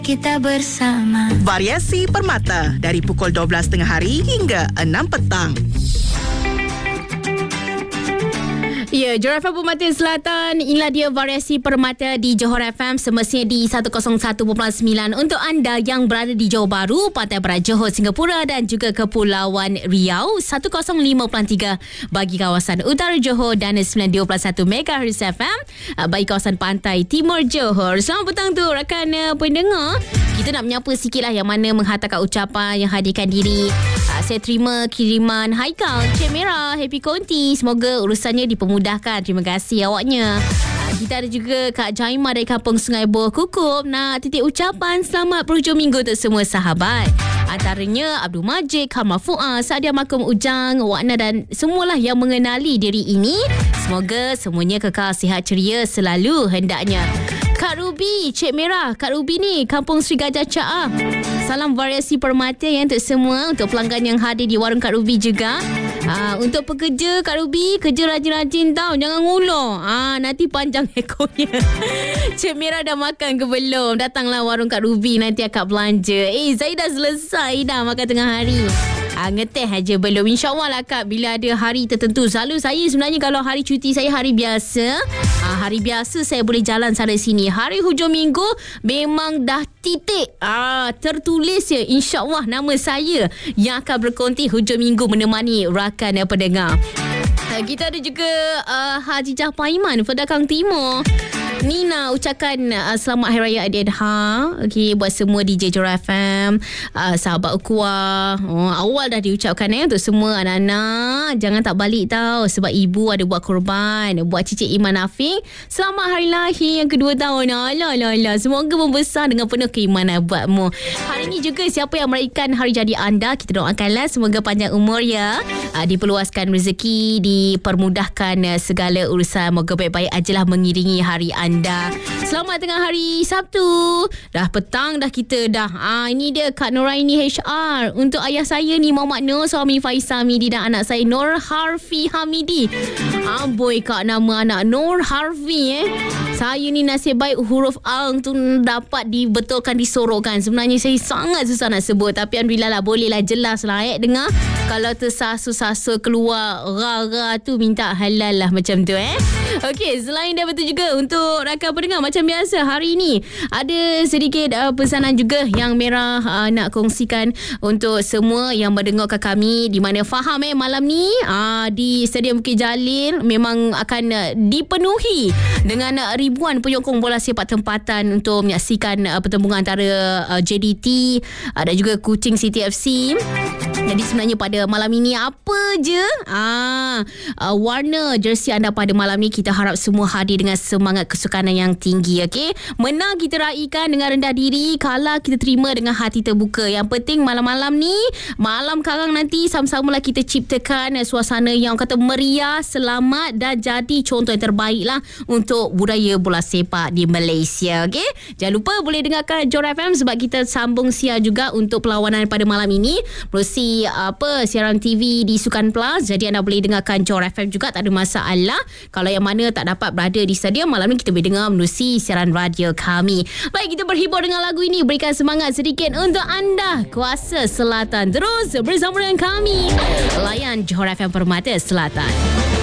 Kita bersama. Variasi Permata dari pukul 12 tengah hari hingga 6 petang. Ya, Johor FM Permata Selatan. Inilah dia Variasi Permata di Johor FM, semestinya di 101.9 untuk anda yang berada di Johor Bahru, Pantai Barat Johor, Singapura dan juga Kepulauan Riau, 105.3 bagi kawasan Utara Johor dan 92.1 MHz FM bagi kawasan Pantai Timur Johor. Selamat petang tu rakan pendengar. Kita nak menyapa sikit lah yang mana menghantarkan ucapan, yang hadirkan diri. Saya terima kiriman Haikal, Cik Merah, Happy Konti. Semoga urusannya dipermudahkan. Terima kasih awaknya. Kita ada juga Kak Jaimah dari Kampung Sungai Buah Kukup. Nak titip ucapan selamat berhujung minggu untuk semua sahabat. Antaranya Abdul Majid, Kamal Fuad, Sadia Makum Ujang, Wakna dan semualah yang mengenali diri ini. Semoga semuanya kekal sihat ceria selalu hendaknya. Kak Ruby, Cik Merah, Kak Ruby ni Kampung Sri Gajah Caah. Salam Variasi Permata ya untuk semua, untuk pelanggan yang hadir di warung Kak Ruby juga. Untuk pekerja Kak Ruby, kerja rajin-rajin tau, jangan ngulur. Nanti panjang ekornya. Cik Merah dah makan ke belum? Datanglah warung Kak Ruby, nanti akak belanja. Saya dah selesai dah makan tengah hari. Ngeteh aja belum. InsyaAllah lah Kak, bila ada hari tertentu. Selalu saya sebenarnya kalau hari cuti saya hari biasa. Hari biasa saya boleh jalan sana sini. Hari hujung minggu memang dah titik. Tertulis ya, InsyaAllah nama saya yang akan berkonti hujung minggu menemani rakan pendengar. Kita ada juga Haji Jafar Iman, Pedakang Timur. Nina ucapkan selamat Hari Raya Aidiladha. Okey, buat semua DJ Johor FM, sahabat ukhuwah. Awal dah diucapkan untuk semua anak-anak. Jangan tak balik tau, sebab ibu ada buat korban. Buat Cicik Iman Afiq, selamat hari lahir yang kedua tahun. Alah. Semoga membesar dengan penuh keimanan buatmu. Hari ini juga siapa yang meraihkan hari jadi anda, kita doakanlah semoga panjang umur ya. Diperluaskan rezeki, dipermudahkan segala urusan. Moga baik-baik ajalah mengiringi hari anda. Selamat tengah hari Sabtu. Dah petang dah kita dah. Ini dia Kak Nuraini HR. Untuk ayah saya ni Muhammad Nur, suami Faisal Hamidi dan anak saya Nur Harfi Hamidi. Amboi Kak, nama anak Nur Harfi Saya ni nasib baik huruf Ang tu dapat dibetulkan, disorokkan. Sebenarnya saya sangat susah nak sebut, tapi alhamdulillah lah, boleh lah, jelas lah dengar. Kalau tersasul-sasul keluar ra tu minta halal lah macam tu Okey, selain daripada itu juga untuk rakan pendengar, macam biasa hari ini ada sedikit pesanan juga yang Merah nak kongsikan untuk semua yang mendengarkan kami, di mana faham malam ni di Stadium Bukit Jalil memang akan dipenuhi dengan ribuan penyokong bola sepak tempatan untuk menyaksikan pertembungan antara JDT dan juga Kuching City FC. Jadi sebenarnya pada malam ini apa je warna jersey anda pada malam ni, kita harap semua hadir dengan semangat kesukanan yang tinggi. Okey, menang kita raikan dengan rendah diri, kalah kita terima dengan hati terbuka. Yang penting malam-malam ni, malam karang nanti sama-samalah kita ciptakan suasana yang kata meriah, selamat dan jadi contoh yang terbaik lah untuk budaya bola sepak di Malaysia. Okey, jangan lupa boleh dengarkan Johor FM sebab kita sambung siar juga untuk perlawanan pada malam ini melalui siaran TV di Sukan Plus. Jadi anda boleh dengarkan Johor FM juga, tak ada masalah. Kalau yang mana tak dapat berada di stadium, malam ni kita boleh dengar melalui siaran radio kami. Baik, kita berhibur dengan lagu ini, berikan semangat sedikit untuk anda Kuasa Selatan. Terus bersama dengan kami, layan Johor FM Permata Selatan.